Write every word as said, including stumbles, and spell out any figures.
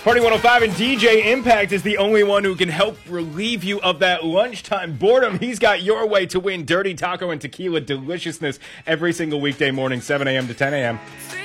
Party one oh five and D J Impact is the only one who can help relieve you of that lunchtime boredom. He's got your way to win dirty taco and tequila deliciousness every single weekday morning, seven a.m. to ten a.m.